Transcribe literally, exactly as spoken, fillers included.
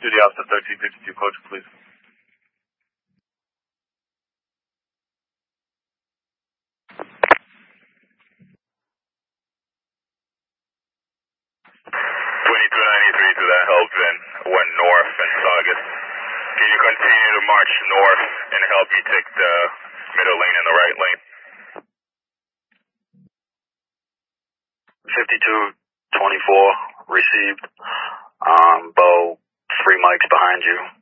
Duty Officer thirteen fifty-two, coach, please. twenty-two ninety-three to that help in went north in Saugus. Can you continue to march north and help me take the middle lane and the right lane? fifty-two twenty-four received. Um, Bo, three mics behind you.